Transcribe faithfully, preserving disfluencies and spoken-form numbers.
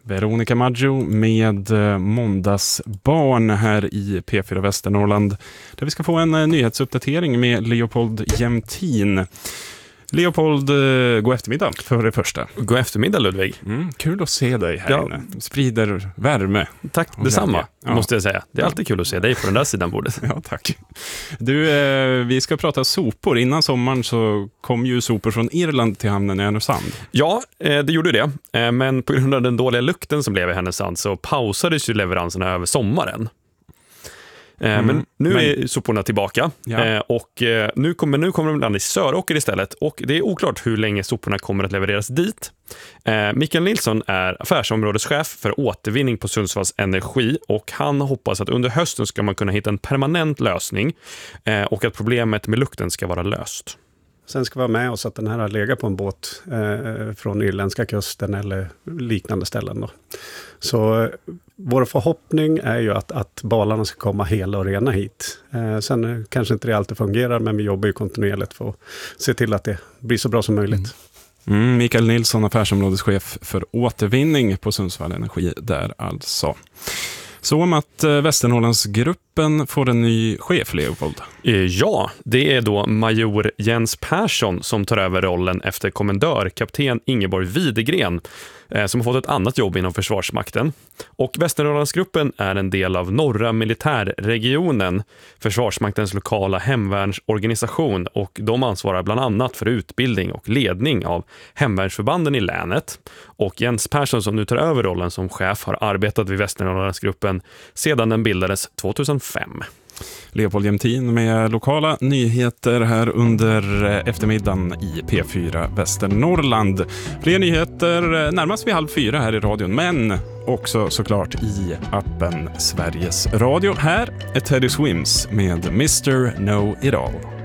Veronica Maggio med Måndagsbarn här i P fyra Västernorrland, där vi ska få en nyhetsuppdatering med Leopold Jämtin. Leopold, god eftermiddag för det första. God eftermiddag Ludvig. Mm, kul att se dig här ja. inne. Sprider värme. Tack, detsamma ja. måste jag säga. Det är alltid kul att se dig på den där sidan bordet. Ja, tack. Du, eh, vi ska prata sopor. Innan sommaren så kom ju sopor från Irland till hamnen i Härnösand. Ja, eh, det gjorde det. Eh, men på grund av den dåliga lukten som blev i Härnösand så pausades ju leveranserna över sommaren. Mm, men nu men... är soporna tillbaka ja. eh, och eh, nu kommer, nu kommer de landa i Söråker istället, och det är oklart hur länge soporna kommer att levereras dit. Eh, Mikael Nilsson är affärsområdeschef för återvinning på Sundsvalls Energi, och han hoppas att under hösten ska man kunna hitta en permanent lösning eh, och att problemet med lukten ska vara löst. Sen ska vi ha med oss att den här har legat på en båt eh, från irländska kusten eller liknande ställen då. Så eh, vår förhoppning är ju att, att balarna ska komma hela och rena hit. Eh, sen eh, kanske inte det alltid fungerar, men vi jobbar ju kontinuerligt för att se till att det blir så bra som möjligt. Mm. Mm, Mikael Nilsson, affärsområdeschef för återvinning på Sundsvall Energi där alltså. Så om att Västernorrlandsgruppen får en ny chef, Leopold. Ja, det är då major Jens Persson som tar över rollen efter kommendör kapten Ingeborg Widegren, som har fått ett annat jobb inom Försvarsmakten. Och Västernorrlandsgruppen är en del av norra militärregionen, Försvarsmaktens lokala hemvärnsorganisation, och de ansvarar bland annat för utbildning och ledning av hemvärnsförbanden i länet. Och Jens Persson, som nu tar över rollen som chef, har arbetat vid Västernorrlandsgruppen sedan den bildades tjugohundrafem. Leopold Jämtin med lokala nyheter här under eftermiddagen i P fyra Västernorrland. Fler nyheter närmast vid halv fyra här i radion, men också såklart i appen Sveriges Radio. Här är Teddy Swims med mister Know It All.